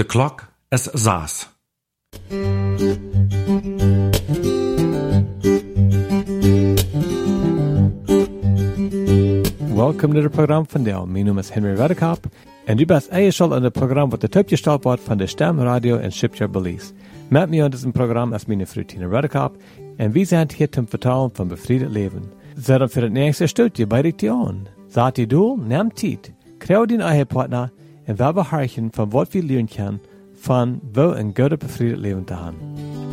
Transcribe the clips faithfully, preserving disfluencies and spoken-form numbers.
De klok is zes. Welkom naar het programma van Deel. Mijn naam is Henry Redekop en u bent ingeschaltet aan het programma wat de topgesteld wordt van de Stem Radio en Shipyard Belize. Met mij aan dit programma is mijn vrouw Tina Redekop en wij zijn hier te vertellen van bevrijd leven. Zet dan voor het nächste stukje bij de tion. Zat je doel, neem tijd, krijg die eigen partner en we beharken van wat we leren kunnen van wel een goede bevrijd leven te hebben.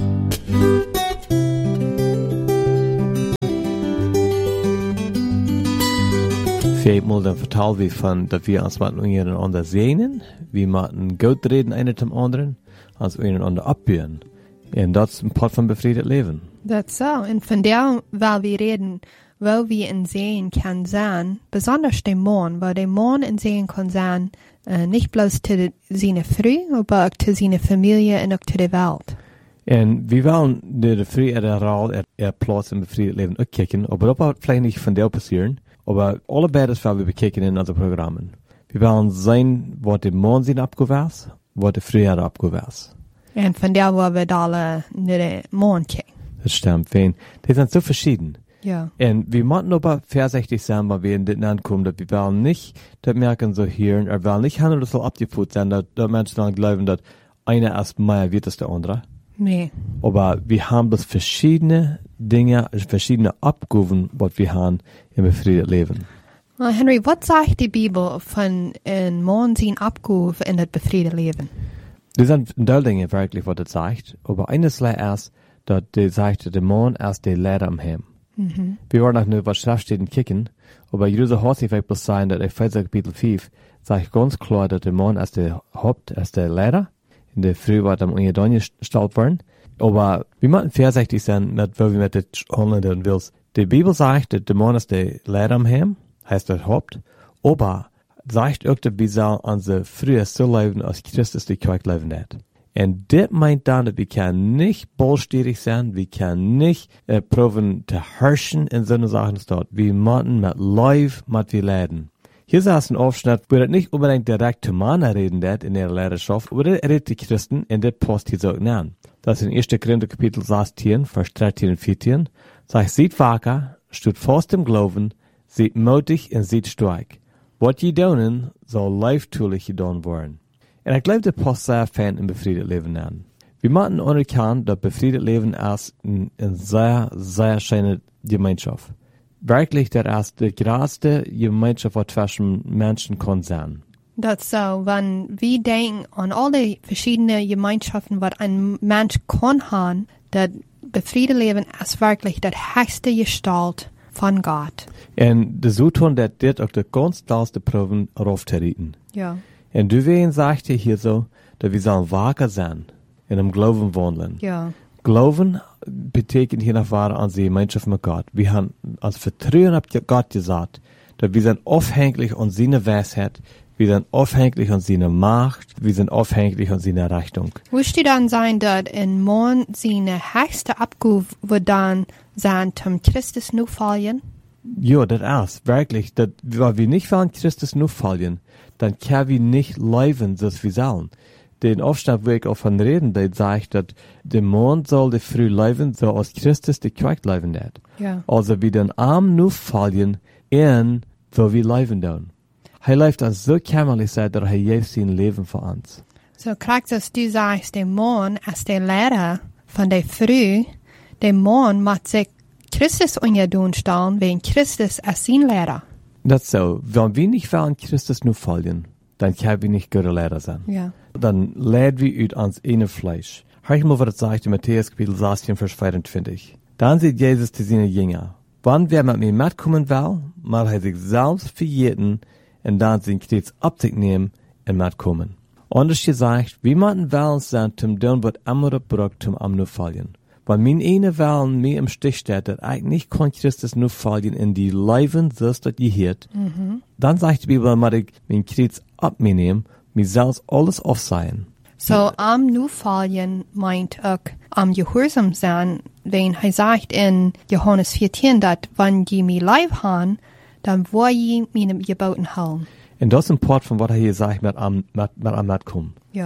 Viermal dan vertellen we van dat we ons met een ander zenen, we moeten goed reden een zum anderen, ons een ander opburen. En dat is een part van bevrijd leven. Dat is zo. En vandaar wil we reden, waar we in zeen kan zijn, besonders de man, waar de man in zeen kan zijn, uh, niet bloos te zijn vrouw, maar ook te zijn familie en ook te de wereld. En we willen de vrouw en de rol er, er plaats in bevrijd leven ook kijken, maar dat wordt vielleicht niet van deel passeren. Aber allebei das wir bekijken in onze programmen. Wir wollen zijn wat de man zijn opgewezen, wat de vrouw had opgewezen. En vandaar waar we alle naar de man kijken. Dat stimmt, fijn. Die zijn zo verschieden. Ja. En we moeten aber vorsichtig sein, weil wir in dit aankomen, dat we wel nicht dat merken so hören, er will nicht handelen so abgefuht sein, dat, dat Menschen dann glauben, dat einer erst mehr wird als der andere. Nee. Aber wir haben das verschiedene Dinge, verschiedene Abgaben, was wir haben im befriedeten Leben. Well, Henry, was sagt die Bibel von ein Mann sein Abgabe in das befriedete Leben? Das sind ein Dinge wirklich, was das sagt. Aber eines erst, dass der sagt, der Mann erst der Lehrer am Heim. Mhm. Wir wollen auch nur was Schriftstellen kicken, aber jeder Horst wird bloß sein, dass Epheser Kapitel fünf sagt ganz klar, dass der Mann als der Haupt, als der Lehrer, in der Früh war am Ungedon gestellt worden. Aber wir müssen vorsichtig sein, mit, wo wir mit dem handeln willst. Die Bibel sagt, dass der Mann ist der Lehrer am Heim, heißt der Haupt, aber sagt auch, dass wir sollen unsere Frühe so leben, als Christus die Kirche leben hat. Und das meint dann, dass wir können nicht bollstierig sein, wir können nicht äh, proben zu herrschen in so einer Sachen dort. Wir müssen mit Leib, mit wir leiden. Hier ist ein Aufschnitt, wo das nicht unbedingt direkt zu Männer reden wird in ihrer Lehrerschaft, aber das redet die Christen und das passt hier so an. Das ist in ersten Korinther Kapitel sechzehn, Vers dreizehn und vierzehn. Sagt, seid wacker, steht fast im Glauben, seid mutig und seid stark. Was je doen, soll leiftulich gedaan worden. Und ich glaube, das passt sehr fein im befriedeten Leben an. Wir müssen anerkennen, dass befriedet Leben ist eine ein sehr, sehr schöne Gemeinschaft. Wirklich, das ist die größte Gemeinschaft, was zwischen Menschen kann sein. Das ist so, wenn wir denken an alle verschiedenen Gemeinschaften, was ein Mensch kann haben, das befriedete Leben ist wirklich das höchste Gestalt von Gott. Und das so tun, dass das auch die ganz klarste Proben rauftreten. Ja. Und du wen sagt hier so, dass wir sollen wacker sein, in einem Glauben wandeln. Ja. Glauben betekent hier nach wahr an die Gemeinschaft mit Gott. Wir haben als Vertrauen auf Gott gesagt, dass wir sind aufhängig an seine Weisheit, wir sind aufhängig an seine Macht, wir sind aufhängig an seine Rechnung. Wüsste dann sein, dass ein Mann seine höchste Abgabe wird dann sein, zum Christus nur fallen? Ja, das ist wirklich, dass, weil wir nicht von Christus nur fallen, dann können wir nicht leben, so wie wir sollen. Den Aufstand, wo ich auch von reden, der sagt, dass der Mann soll die früh leben, so als Christus die Kirche leben hat. Ja. Also wir den Arm nur fallen, in wo wir leben tun. Er lebt uns so kämmerlich, dass er jetzt sein Leben für uns. So kriegst dass du sagst, der Mann als der Lehrer von der Früh, der Mann muss sich Christus untertun stellen, wegen Christus als sein Lehrer. Das ist so. Wenn wir nicht von Christus nur fallen, dann können wir nicht gute Lehrer sein. Ja. Dann leiden wir ut ans eine Fleisch. Hör mal, was das sagt in Matthäus Kapitel sechzehn, Vers vierundzwanzig. Dann sieht Jesus zu seinen Jüngern, wann wer mit mir mitkommen will, mal er sich selbst verjeten und dann sein Kreuz ab sich nehmen und mitkommen. Anders gesagt, wir müssen wollen sein, zum tun, was andere braucht, zum am nur fallen. Weil mein eine Wellen mir im Stich steht, dass ich nicht kann Christus nur fallen in die Leben, so ist das gehört. Mhm. Dann sagt die Bibel, dass ich mein Kreuz ab mir nehmen, mir selbst alles aufsehen. So, am nur fallen meint auch am Gehorsam sein, wenn er sagt in Johannes vierzehn, dass wenn die mir Leib haben, dann will ich meine Geboten halten. Und das ist ein Part von was er hier sagt, mit am, mit, mit am Mitkommen. Ja.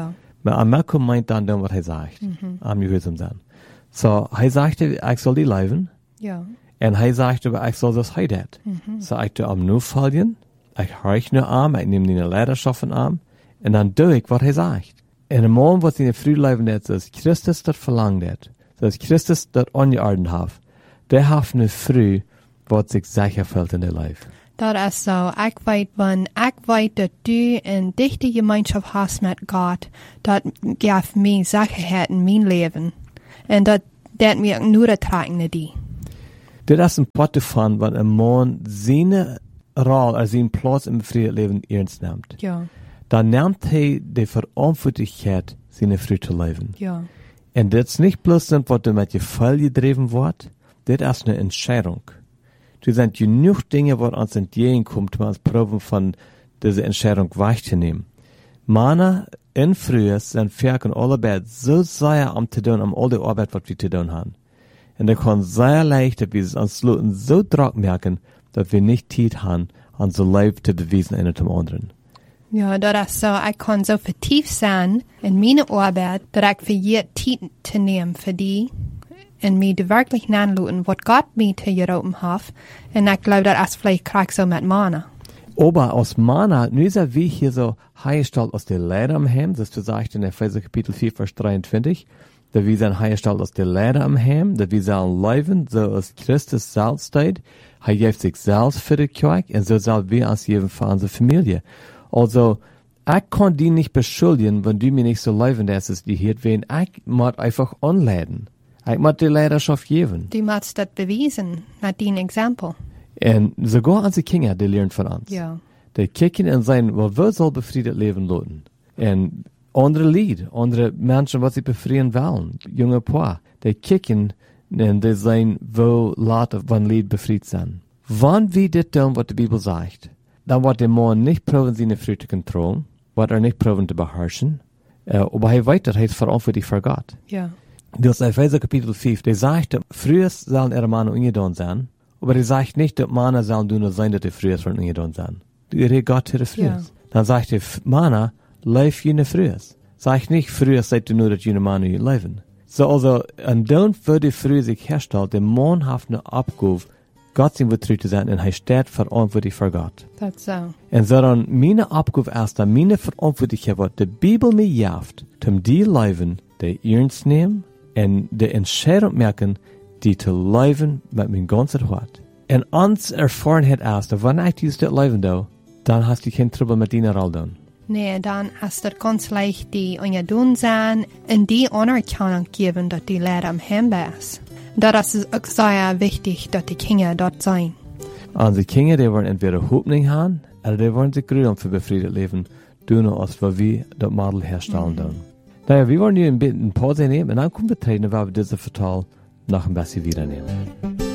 Maar aan Malcolm meint dan doen wat hij zegt. Mm-hmm. Am gehoorzaam zijn. So, hij sagte, ik zal die leven. Ja. En hij sagte, ik zal zoals hij deed. Mm-hmm. So, ik doe am nu volgen. Ik reich nu aan, ik neem die leiderschap aan. En dan doe ik wat hij zegt. En de man wat in de vroeg leven deed, zoals Christus dat verlangt deed. Zoals Christus dat ongeordend heeft. Der heeft nu vroeg wat zich zeker voelt in de leven. Dat is zo. Ik weet, wanneer ik weet dat du een dichte gemeenschap hast met God, dat geeft mij zekerheid in mijn leven. En dat deed mij ook nu trekken naar die. Dit is een pot van wat een man zijn rol of zijn plaats in het vrije leven ernst neemt. Ja. Dan neemt hij de verantwoordelijkheid zijn vrije te leven. Ja. En dit is niet bloß wat er met je vuil gedreven wordt, dit is een entscheidung. Er sind genoeg dingen wat ons entgegenkomt, om ons proben van deze entscheidung weg te nemen. Mannen in vroeger zijn vaak in alle arbeid zo zeer om te doen, om al de arbeid wat we te doen hebben. En dat kan zeer leicht, dat we ons sloten zo druk merken, dat we niet tijd hebben, onze leven te bewijzen een zum anderen. Ja, dat is zo. Ik kan zo vertiefd zijn in mijn arbeid, dat ik vergeet tijd te nemen voor die. En mij de werkelijk naanloten wat God mij te geroepen heeft. En ik geloof dat als vielleicht krijg zo met mannen. Aber aus Mana, nu ist er wie hier so hergestellt aus der Lehre am Heim, das sagt in Epheser Kapitel vier, Vers dreiundzwanzig, da wir sind hergestellt aus der Lehre am Heim, da wir sollen leben, so als Christus selbst steht, er gibt sich selbst für die Kirche, und so sollen wir als jeden für unsere Familie. Also, ich kann die nicht beschuldigen, wenn du mir nicht so leben lässt, die hier wen, ich muss einfach anleiten. Ich muss die Leidenschaft geben. Du musst das beweisen, mit deinem Exempel. En sogar unsere Kinder, die lernen von uns. Ja. Die kicken und sagen, well, wer soll befriedet leben lassen? En andere Lied, andere Menschen, was sie befrieden wollen, junge Paar, die kicken und die sagen, wo laat wann Lied befriedet sein. Wann wir das tun, was die Bibel sagt, dann wird der Mann nicht proben, seine Frühe zu kontrollieren, wird er nicht proben zu beherrschen, uh, aber er weiß, dass er verantwortlich für Gott. Ja. Das ist Epheser Kapitel fünf, der sagt, früher sollen ihre Männer ungeduld sein, aber er sagt nicht, dass Männer sollen nur sein, dass die früher von ungeduld sein. Du redest Gott zu der früher. Ja. Dann sagt er, Männer, leif jene früher. Sag nicht, früher seid du nur, dass jene Männer leben. So, also, und dann wird die früher sich herstellt, der Mann hat eine Abgabe, Gott sein Betrieb zu sein, und er steht verantwortlich für Gott. Das so. Und so dann, meine Abgabe ist dann, meine Verantwortlichkeit, was die Bibel mir jaft, um die leben, die ernst nehmen, und die Entscheidung merken, die te leven met mijn ganze hart. En ons ervarenheid is, dat wanneer ik dieses leven doe, dan hast du geen trouble met die al doen. Nee, dan is het ganz leicht die ongedaan zijn en die anerkennung geven dat die Lehre am Himmel is. Dat is ook zeer wichtig dat die Kinder dort zijn. Onze kinderen, die worden entweder hoopning hebben, of die worden zich gruwen voor befriedet leven, doen als wat we dat model herstellen mm. doen. Naja, wir wollen nu een beetje een pauze nemen en dan komen we terug, waar we deze vertaal noch ein bisschen wiedernehmen.